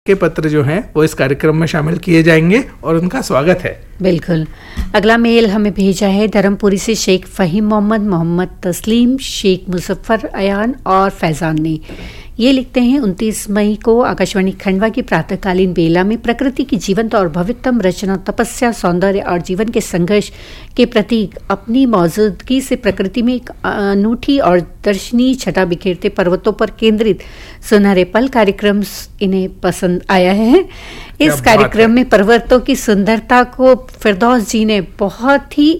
के पत्र जो हैं वो इस कार्यक्रम में शामिल किए जाएंगे और उनका स्वागत है। बिल्कुल। अगला मेल हमें भेजा है धर्मपुरी से शेख फहीम मोहम्मद तस्लीम, शेख मुजफ्फर अयान और फैजान ने। ये लिखते हैं 29 मई को आकाशवाणी खंडवा की प्रातःकालीन बेला में प्रकृति की जीवंत और भव्यतम रचना, तपस्या, सौंदर्य और जीवन के संघर्ष के प्रतीक अपनी मौजूदगी से प्रकृति में एक अनूठी और दर्शनीय छटा बिखेरते पर्वतों पर केंद्रित सुनहरे पल कार्यक्रम इन्हें पसंद आया है। इस कार्यक्रम में पर्वतों की सुंदरता को फिरदौस जी ने बहुत ही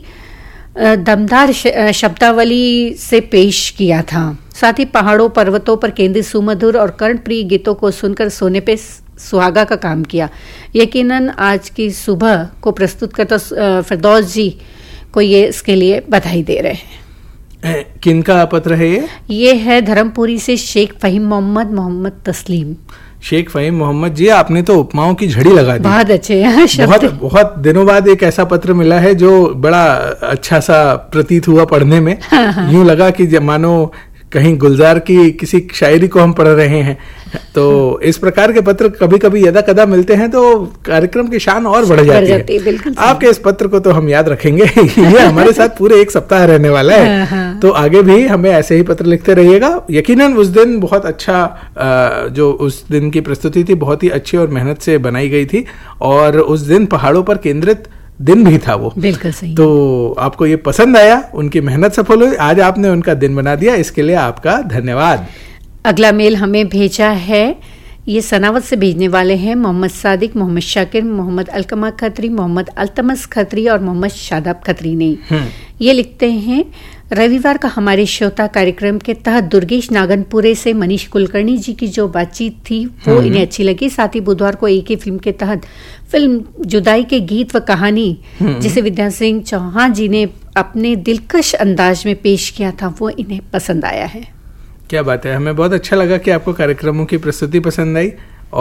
दमदार शब्दावली से पेश किया था। साथ ही पहाड़ों पर्वतों पर केंद्रित सुमधुर और कर्णप्रिय गीतों को सुनकर सोने पे सुहागा का काम किया। यकीनन आज की सुबह को प्रस्तुत करता फिरदौस जी को ये इसके लिए बधाई दे रहे हैं। किनका पत्र है ये है धर्मपुरी से शेख फहीम मोहम्मद तस्लीम। शेख फहीम मोहम्मद जी, आपने तो उपमाओं की झड़ी लगा दी। बहुत अच्छे हैं। बहुत दिनों बाद एक ऐसा पत्र मिला है जो बड़ा अच्छा सा प्रतीत हुआ पढ़ने में। यूं लगा कि मानो कहीं गुलजार की किसी शायरी को हम पढ़ रहे हैं। तो इस प्रकार के पत्र कभी कभी यदा कदा मिलते हैं तो कार्यक्रम की शान और बढ़ जाती है। आपके इस पत्र को तो हम याद रखेंगे। ये हमारे साथ पूरे एक सप्ताह रहने वाला है। तो आगे भी हमें ऐसे ही पत्र लिखते रहिएगा। यकीनन उस दिन बहुत अच्छा, जो उस दिन की प्रस्तुति थी बहुत ही अच्छी और मेहनत से बनाई गई थी और उस दिन पहाड़ों पर केंद्रित दिन भी था वो। बिल्कुल सही। तो आपको ये पसंद आया, उनकी मेहनत सफल हुई, आज आपने उनका दिन बना दिया, इसके लिए आपका धन्यवाद। अगला मेल हमें भेजा है, ये सनावत से भेजने वाले हैं मोहम्मद सादिक, मोहम्मद शाकिर, मोहम्मद अलकमा खत्री, मोहम्मद अल्तमस खत्री और मोहम्मद शादाब खत्री ने। ये लिखते हैं रविवार का हमारे श्रोता कार्यक्रम के तहत दुर्गेश नागनपुरे से मनीष कुलकर्णी जी की जो बातचीत थी वो इन्हें अच्छी लगी। साथ ही बुधवार को एक ही फिल्म के तहत फिल्म जुदाई के गीत व कहानी जिसे विद्या सिंह चौहान जी ने अपने दिलकश अंदाज में पेश किया था वो इन्हें पसंद आया है। क्या बात है, हमें बहुत अच्छा लगा कि आपको कार्यक्रमों की प्रस्तुति पसंद आई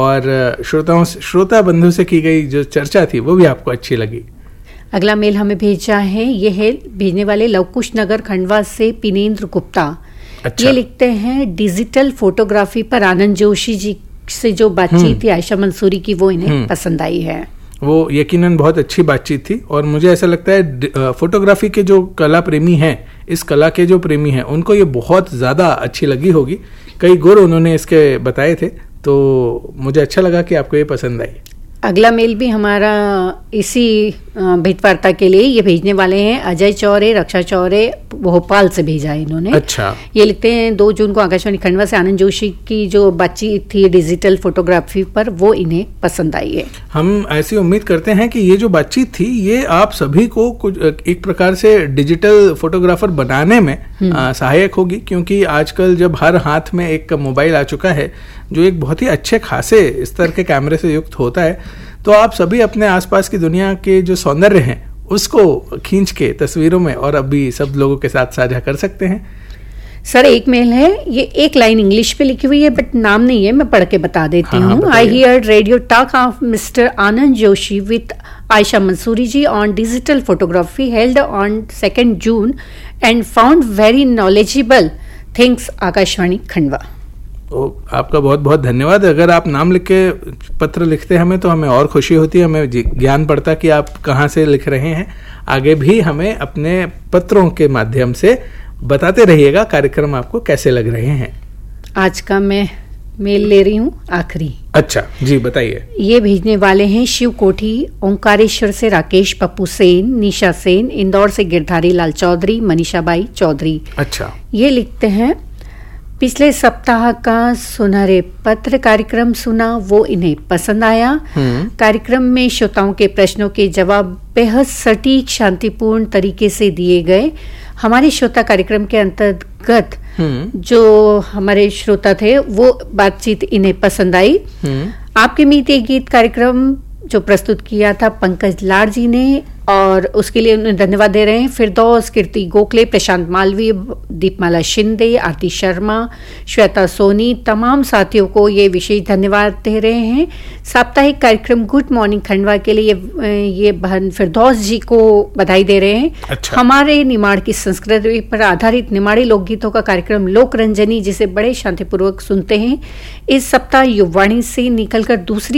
और श्रोता बंधु से की गई जो चर्चा थी वो भी आपको अच्छी लगी। अगला मेल हमें भेजा है, ये है भेजने वाले लवकुश नगर खंडवा से पिनेंद्र गुप्ता। अच्छा। ये लिखते हैं डिजिटल फोटोग्राफी पर आनंद जोशी जी से जो बातचीत थी आयशा मंसूरी की वो इन्हें पसंद आई है। वो यकीनन बहुत अच्छी बातचीत थी और मुझे ऐसा लगता है फोटोग्राफी के जो कला प्रेमी हैं, इस कला के जो प्रेमी हैं उनको ये बहुत ज़्यादा अच्छी लगी होगी। कई गुर उन्होंने इसके बताए थे तो मुझे अच्छा लगा कि आपको ये पसंद आई। अगला मेल भी हमारा इसी भेंटवार्ता के लिए ये भेजने वाले हैं अजय चौरे, रक्षा चौरे, भोपाल से भेजा है इन्होंने। अच्छा। ये लिखते हैं 2 जून को आकाशवाणी खंडवा से आनंद जोशी की जो बातचीत थी डिजिटल फोटोग्राफी पर वो इन्हें पसंद आई है। हम ऐसी उम्मीद करते हैं कि ये जो बातचीत थी ये आप सभी को कुछ एक प्रकार से डिजिटल फोटोग्राफर बनाने में सहायक होगी, क्योंकि आजकल जब हर हाथ में एक मोबाइल आ चुका है जो एक बहुत ही अच्छे खासे स्तर के कैमरे से युक्त होता है, तो आप सभी अपने आसपास की दुनिया के जो सौंदर्य हैं उसको खींच के तस्वीरों में और अभी सब लोगों के साथ साझा कर सकते हैं। सर एक मेल है, ये एक लाइन इंग्लिश पे लिखी हुई है बट नाम नहीं है, मैं पढ़ के बता देती हूँ। I hear radio talk of mister Anand Joshi with Ayesha Mansuri ji on digital photography held on 2 June and found very knowledgeable things Akashvani Khandwa. तो आपका बहुत बहुत धन्यवाद। अगर आप नाम लिख के पत्र लिखते हैं हमें तो हमें और खुशी होती है, हमें ज्ञान पड़ता कि आप कहाँ से लिख रहे हैं। आगे भी हमें अपने पत्रों के माध्यम से बताते रहिएगा कार्यक्रम आपको कैसे लग रहे हैं। आज का मैं मेल ले रही हूँ आखिरी। अच्छा जी, बताइए। ये भेजने वाले हैं शिव कोठी, ओंकारेश्वर से राकेश पप्पू सेन, निशा सेन, इंदौर से गिरधारी लाल चौधरी, मनीषा बाई चौधरी। अच्छा। ये लिखते हैं पिछले सप्ताह का सुनहरे पत्र कार्यक्रम सुना वो इन्हें पसंद आया। कार्यक्रम में श्रोताओं के प्रश्नों के जवाब बेहद सटीक शांतिपूर्ण तरीके से दिए गए। हमारे श्रोता कार्यक्रम के अंतर्गत जो हमारे श्रोता थे वो बातचीत इन्हें पसंद आई। आपके मीत एक गीत कार्यक्रम जो प्रस्तुत किया था पंकज लाड़ जी ने और उसके लिए उन्हें धन्यवाद दे रहे हैं। फिरदौस, कीर्ति गोखले, प्रशांत मालवीय, दीपमाला शिंदे, आरती शर्मा, श्वेता सोनी, तमाम साथियों को ये विशेष धन्यवाद दे रहे हैं। साप्ताहिक कार्यक्रम गुड मॉर्निंग खंडवा के लिए ये बहन फिरदौस जी को बधाई दे रहे हैं। अच्छा। हमारे निमाड़ की संस्कृति पर आधारित निमाड़ी लोकगीतों का कार्यक्रम लोक रंजनी जिसे बड़े शांतिपूर्वक सुनते हैं, इस सप्ताह युवाणी से निकलकर दूसरी